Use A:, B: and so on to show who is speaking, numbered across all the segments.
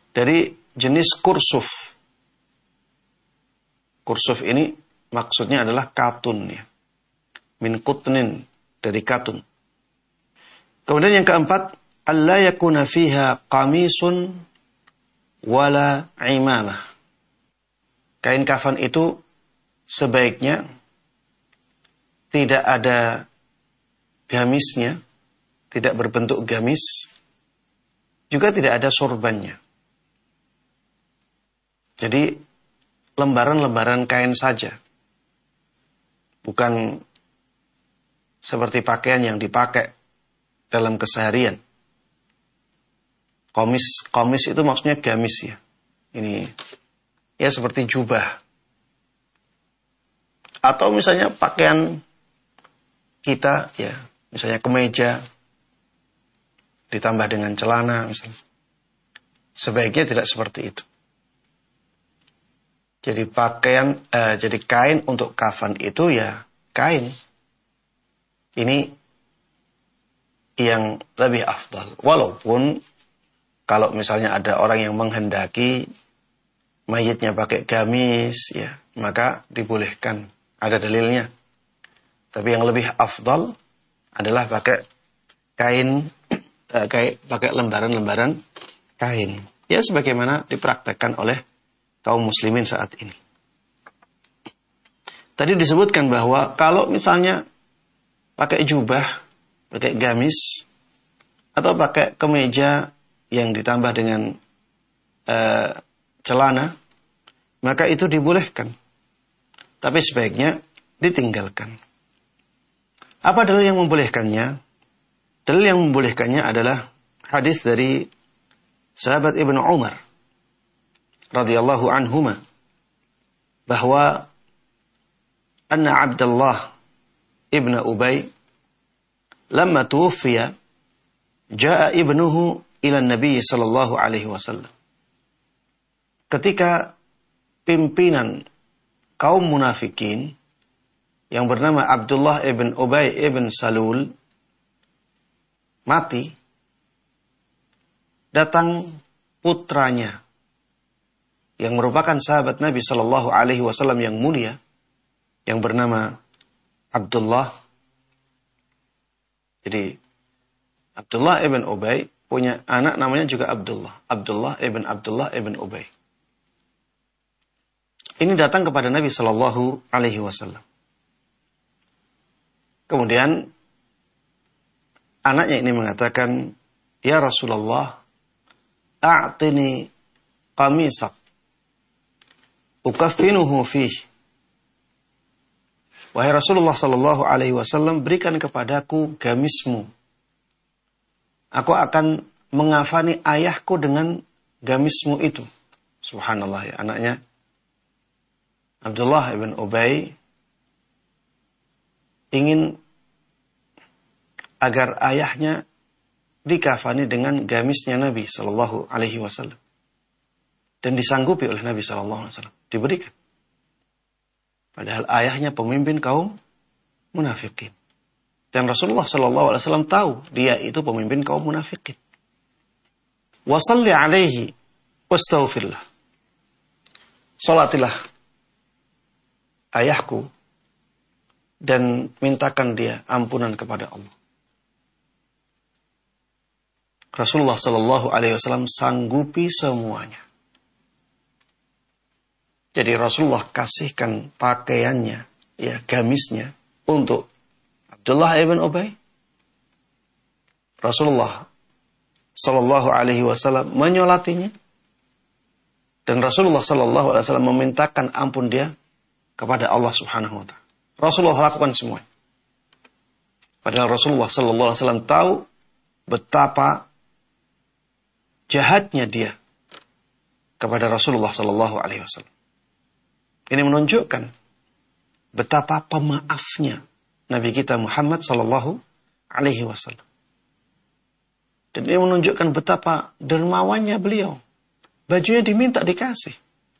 A: dari jenis kursuf. Kursuf ini maksudnya adalah katun ya. Min qutnin, dari katun. Kemudian yang keempat, alla yakuna fiha qamisun wala imamah. Kain kafan itu sebaiknya tidak ada gamisnya, tidak berbentuk gamis, juga tidak ada sorbannya. Jadi lembaran-lembaran kain saja, bukan seperti pakaian yang dipakai dalam keseharian. Komis itu maksudnya gamis ya. Ini ya seperti jubah. Atau misalnya pakaian kita ya, misalnya kemeja ditambah dengan celana misalnya. Sebaiknya tidak seperti itu. Jadi jadi kain untuk kafan itu ya kain. Ini yang lebih afdal. Walaupun kalau misalnya ada orang yang menghendaki mayitnya pakai gamis ya, maka dibolehkan. Ada dalilnya. Tapi yang lebih afdal adalah pakai kain, pakai lembaran-lembaran kain. Ya sebagaimana dipraktekkan oleh kaum muslimin saat ini. Tadi disebutkan bahwa kalau misalnya pakai jubah, pakai gamis, atau pakai kemeja yang ditambah dengan celana, maka itu dibolehkan. Tapi sebaiknya ditinggalkan. Apa dalil yang membolehkannya? Dalil yang membolehkannya adalah hadis dari sahabat Ibnu Umar radhiyallahu anhuma, bahwa anna Abdullah ibn Ubay lamma tuwfiya jaa ibnuhu ila Nabi sallallahu alaihi wasallam. Ketika pimpinan kaum munafikin yang bernama Abdullah ibn Ubay ibn Salul mati, datang putranya yang merupakan sahabat Nabi sallallahu alaihi wasallam yang mulia, yang bernama Abdullah. Jadi Abdullah ibn Ubay punya anak namanya juga Abdullah. Abdullah ibn Ubay. Ini datang kepada Nabi sallallahu alaihi wasallam. Kemudian anaknya ini mengatakan, "Ya Rasulullah, a'tini qamisak ukaffinuhu fih." Wahai Rasulullah sallallahu alaihi wasallam, berikan kepadaku gamismu. Aku akan mengafani ayahku dengan gamismu itu. Subhanallah ya, anaknya Abdullah ibn Ubay ingin agar ayahnya dikafani dengan gamisnya Nabi sallallahu alaihi wasallam. Dan disanggupi oleh Nabi sallallahu alaihi wasallam, diberikan. Padahal ayahnya pemimpin kaum munafikin. Dan Rasulullah sallallahu alaihi wasallam tahu dia itu pemimpin kaum munafikin. Wa shalli alaihi wastaghfirlah. Salatilah ayahku dan mintakan dia ampunan kepada Allah. Rasulullah sallallahu alaihi wasallam sanggupi semuanya. Jadi Rasulullah kasihkan pakaiannya, ya gamisnya untuk Abdullah ibn Ubay. Rasulullah sallallahu alaihi wasallam menyolatinya, dan Rasulullah sallallahu alaihi wasallam memintakan ampun dia kepada Allah Subhanahu wa taala. Rasulullah lakukan semua. Padahal Rasulullah sallallahu alaihi wasallam tahu betapa jahatnya dia kepada Rasulullah sallallahu alaihi wasallam. Ini menunjukkan betapa pemaafnya Nabi kita Muhammad sallallahu alaihi wasallam. Dan ini menunjukkan betapa dermawannya beliau. Bajunya diminta dikasih.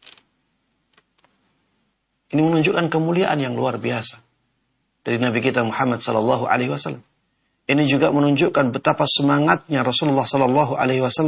A: Ini menunjukkan kemuliaan yang luar biasa dari Nabi kita Muhammad sallallahu alaihi wasallam. Ini juga menunjukkan betapa semangatnya Rasulullah sallallahu alaihi wasallam